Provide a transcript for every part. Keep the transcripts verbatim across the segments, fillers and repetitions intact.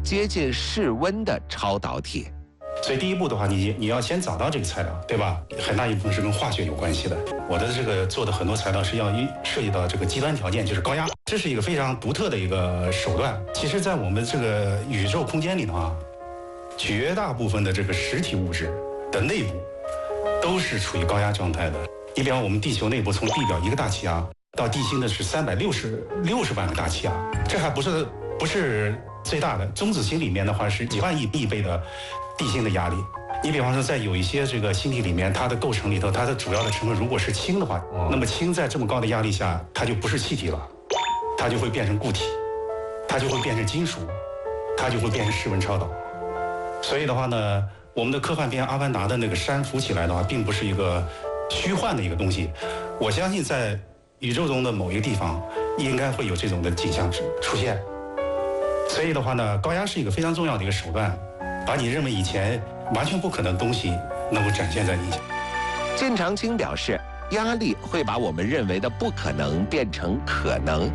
接近室温的超导体。 所以第一步的话，你你要先找到这个材料，对吧？很大一部分是跟化学有关系的。我的这个做的很多材料是要一涉及到这个极端条件，就是高压，这是一个非常独特的一个手段。其实，在我们这个宇宙空间里的话，绝大部分的这个实体物质的内部都是处于高压状态的。你比方我们地球内部，从地表一个大气压到地心的是三百六十六十万个大气压，这还不是不是最大的。中子星里面的话是几万亿亿倍的地心的压力。你比方说，在有一些这个星体里面，它的构成里头，它的主要的成分如果是氢的话，那么氢在这么高的压力下，它就不是气体了，它就会变成固体，它就会变成金属，它就会变成室温超导。所以的话呢，我们的科幻片《阿凡达》的那个山浮起来的话，并不是一个虚幻的一个东西。我相信在宇宙中的某一个地方，应该会有这种的景象出现。所以的话呢，高压是一个非常重要的一个手段，把你认为以前完全不可能的东西能够展现在你前。 靳长青表示，压力会把我们认为的不可能变成可能。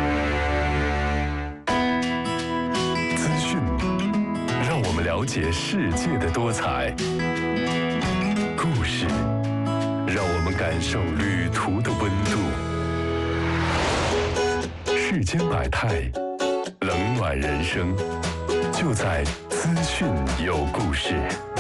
资讯让我们了解世界的多彩，故事让我们感受旅途的温度。世间百态，冷暖人生，就在资讯有故事。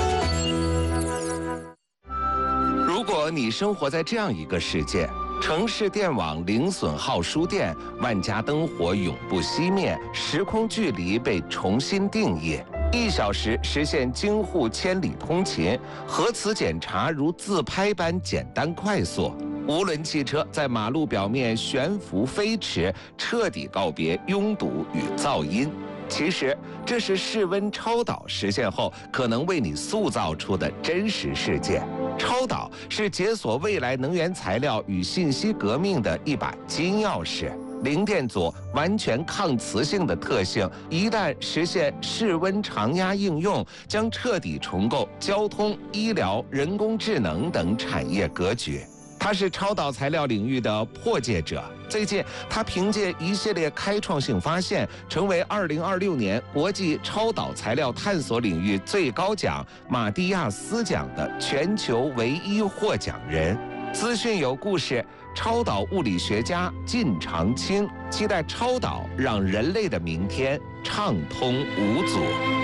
如果你生活在这样一个世界，城市电网零损耗输电，万家灯火永不熄灭，时空距离被重新定义，一小时实现京沪千里通勤，核磁检查如自拍般简单快速。无轮汽车在马路表面悬浮飞驰，彻底告别拥堵与噪音。其实，这是室温超导实现后可能为你塑造出的真实世界。超导是解锁未来能源材料与信息革命的一把金钥匙。零电阻、完全抗磁性的特性，一旦实现室温常压应用，将彻底重构交通、医疗、人工智能等产业格局。他是超导材料领域的破解者。最近，他凭借一系列开创性发现，成为二零二六年国际超导材料探索领域最高奖马蒂亚斯奖的全球唯一获奖人。资讯有故事，超导物理学家靳长青期待超导让人类的明天畅通无阻。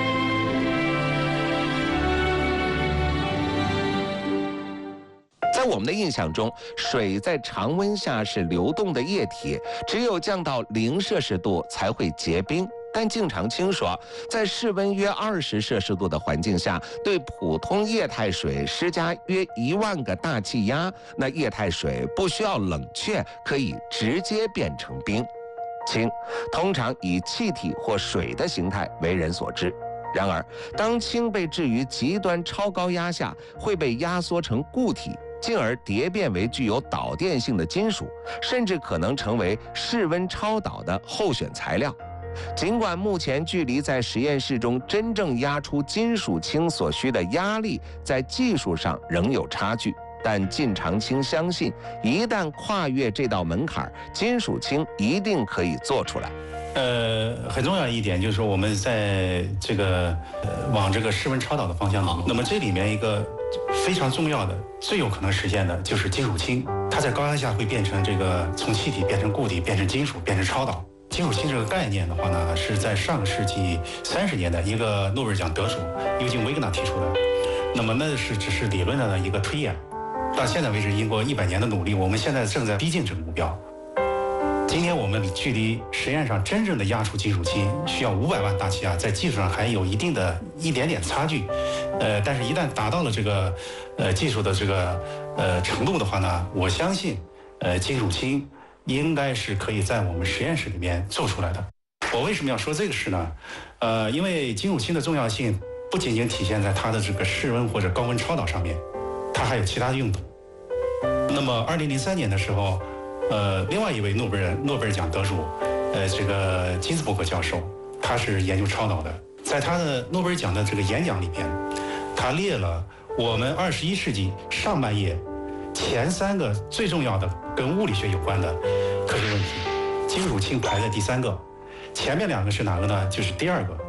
在我们的印象中，水在常温下是流动的液体，只有降到零摄氏度才会结冰。但靳长青说，在室温约二十摄氏度的环境下，对普通液态水施加约一万个大气压，那液态水不需要冷却，可以直接变成冰。氢通常以气体或水的形态为人所知。然而，当氢被置于极端超高压下，会被压缩成固体，进而蝶变为具有导电性的金属，甚至可能成为室温超导的候选材料。尽管目前距离在实验室中真正压出金属氢所需的压力在技术上仍有差距，但靳长青相信，一旦跨越这道门槛，金属氢一定可以做出来。 呃，很重要一点就是说，我们在这个呃往这个室温超导的方向走。那么这里面一个非常重要的、最有可能实现的就是金属氢，它在高压下会变成这个从气体变成固体，变成金属，变成超导。金属氢这个概念的话呢，是在上个世纪三十年代一个诺贝尔奖得主尤金·维格纳提出的。那么那是只是理论上的一个推演，到现在为止，经过一百年的努力，我们现在正在逼近这个目标。今天我们距离实验上真正的压出金属氢需要五百万大气压，在技术上还有一定的一点点差距，呃，但是一旦达到了这个呃技术的这个呃程度的话呢，我相信，呃，金属氢应该是可以在我们实验室里面做出来的。我为什么要说这个事呢？呃，因为金属氢的重要性不仅仅体现在它的这个室温或者高温超导上面，它还有其他的用途。那么，二零零三年的时候。呃，另外一位诺贝尔诺贝尔奖得主，呃，这个金斯伯格教授，他是研究超导的，在他的诺贝尔奖的这个演讲里边，他列了我们二十一世纪上半叶前三个最重要的跟物理学有关的科学问题，金属氢排在第三个，前面两个是哪个呢？就是第二个，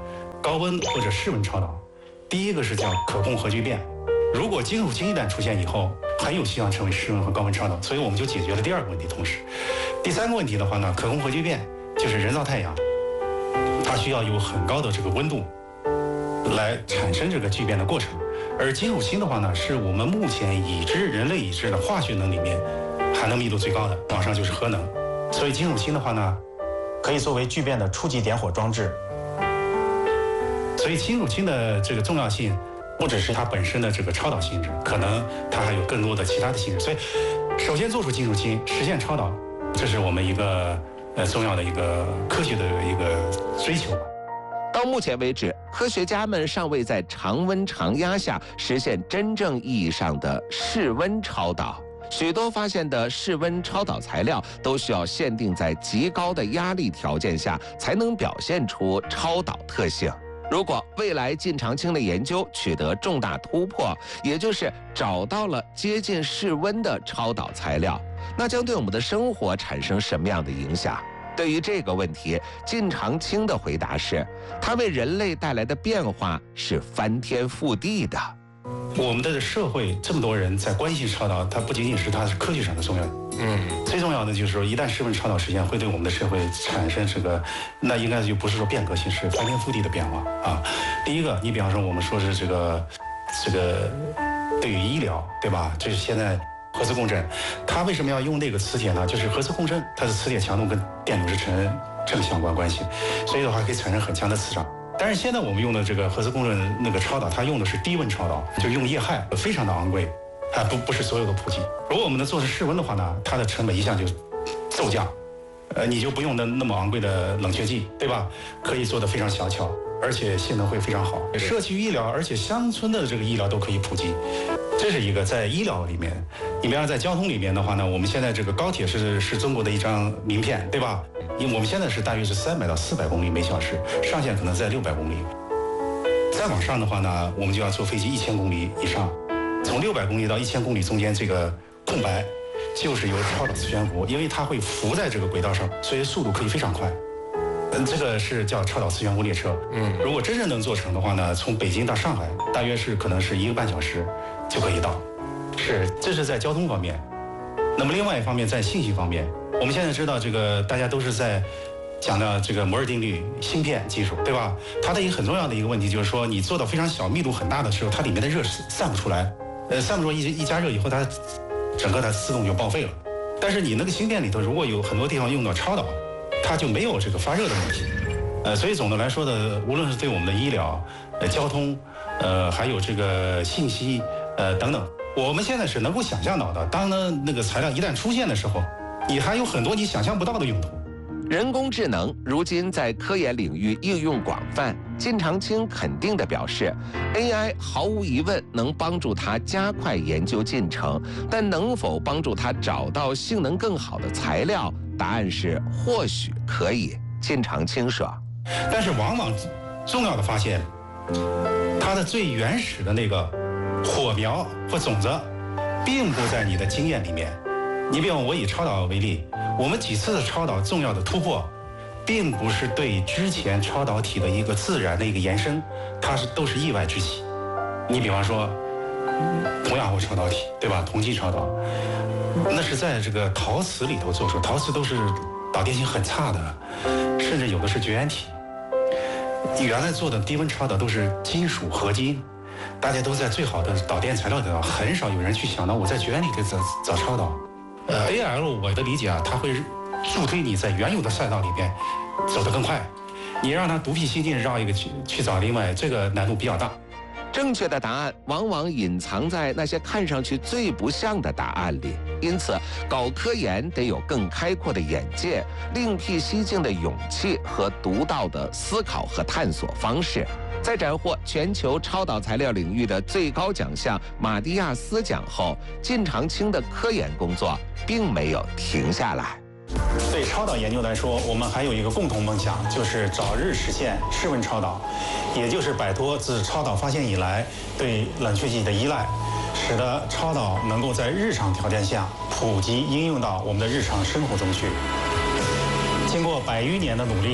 高温或者室温超导，第一个是叫可控核聚变。如果金属氢一旦出现以后，很有希望成为室温和高温超导，所以我们就解决了第二个问题。同时，第三个问题的话呢，可控核聚变就是人造太阳，它需要有很高的这个温度来产生这个聚变的过程。而金属氢的话呢，是我们目前已知人类已知的化学能里面含能密度最高的，往上就是核能。所以金属氢的话呢，可以作为聚变的初级点火装置。所以金属氢的这个重要性，不只是它本身的这个超导性质，可能它还有更多的其他的性质。所以，首先做出金属氢，实现超导，这是我们一个呃重要的一个科学的一个追求吧。 到目前为止，科学家们尚未在常温常压下实现真正意义上的室温超导。许多发现的室温超导材料都需要限定在极高的压力条件下，才能表现出超导特性。如果未来近长氢的研究取得重大突破，也就是找到了接近室温的超导材料，那将对我们的生活产生什么样的影响？对于这个问题，近长氢的回答是，它为人类带来的变化是翻天覆地的。 我们的社会这么多人在关心超导，它不仅仅是它是科学上的重要，嗯，最重要的就是说，一旦室温超导实现，会对我们的社会产生这个，那应该就不是说变革性，是翻天覆地的变化啊。第一个，你比方说我们说是这个，这个对于医疗，对吧？就是现在核磁共振，它为什么要用那个磁铁呢？就是核磁共振，它的磁铁强度跟电阻是成正相关关系，所以的话可以产生很强的磁场。但是现在我们用的这个核磁共振那个超导，它用的是低温超导，就是用液氦，非常的昂贵，啊，不不是所有的普及。如果我们能做成室温的话呢，它的成本一下就骤降，呃，你就不用那那么昂贵的冷却剂，对吧？可以做得非常小巧，而且性能会非常好。社区医疗，而且乡村的这个医疗都可以普及，这是一个在医疗里面。你比方在交通里面的话呢，我们现在这个高铁是是中国的一张名片，对吧？因为我们现在是大约是三百到四百公里每小时，上限可能在六百公里。再往上的话呢，我们就要坐飞机一千公里以上。从六百公里到一千公里中间这个空白，就是由超导磁悬浮，因为它会浮在这个轨道上，所以速度可以非常快。嗯，这个是叫超导磁悬浮列车。嗯，如果真正能做成的话呢，从北京到上海大约是可能是一个半小时就可以到。是，这是在交通方面。那么另外一方面，在信息方面，我们现在知道这个大家都是在讲到这个摩尔定律芯片技术，对吧？它的一个很重要的一个问题就是说，你做到非常小、密度很大的时候，它里面的热散不出来，呃，散不出来一一加热以后，它整个它自动就报废了。但是你那个芯片里头，如果有很多地方用到超导，它就没有这个发热的问题。呃，所以总的来说呢，无论是对我们的医疗、呃交通，呃还有这个信息，呃等等，我们现在是能够想象到的。当呢那个材料一旦出现的时候，你还有很多你想象不到的用途。 人工智能如今在科研领域应用广泛，近长氢肯定地表示 ，A I 毫无疑问能帮助它加快研究进程，但能否帮助它找到性能更好的材料？答案是或许可以。近长氢说， 但是往往重要的发现，它的最原始的那个火苗或种子，并不在你的经验里面。你比方我以超导为例，我们几次的超导重要的突破，并不是对之前超导体的一个自然的一个延伸，它是都是意外之喜。你比方说铜氧化超导体，对吧？铜基超导，那是在这个陶瓷里头做出，陶瓷都是导电性很差的，甚至有的是绝缘体。原来做的低温超导都是金属合金，大家都在最好的导电材料里头，很少有人去想到我在绝缘里头找找超导。呃 ，A L 我的理解啊，它会助推你在原有的赛道里边走得更快。你让它独辟蹊径绕一个去去找另外，这个难度比较大。 正确的答案往往隐藏在那些看上去最不像的答案里，因此搞科研得有更开阔的眼界、另辟蹊径的勇气和独到的思考和探索方式。在斩获全球超导材料领域的最高奖项马蒂亚斯奖后，近长氢的科研工作并没有停下来。 对超导研究来说，我们还有一个共同梦想，就是早日实现室温超导，也就是摆脱自超导发现以来对冷却剂的依赖，使得超导能够在日常条件下普及应用到我们的日常生活中去。经过百余年的努力，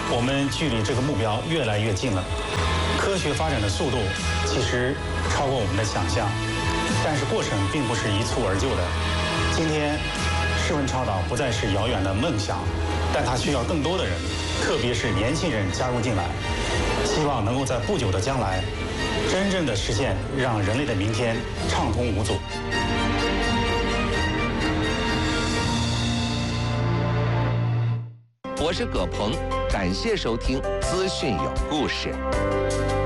我们距离这个目标越来越近了。科学发展的速度其实超过我们的想象，但是过程并不是一蹴而就的。今天，室温超导不再是遥远的梦想，但它需要更多的人，特别是年轻人加入进来。希望能够在不久的将来，真正的实现让人类的明天畅通无阻。 我是葛鹏，感谢收听《资讯有故事》。